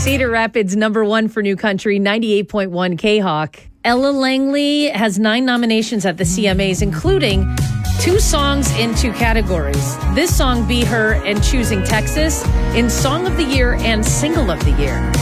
Cedar Rapids #1 for New Country, 98.1 K-Hawk. Ella Langley has 9 nominations at the CMAs, including 2 songs in 2 categories. This song beat her in Choosing Texas in Song of the Year and Single of the Year.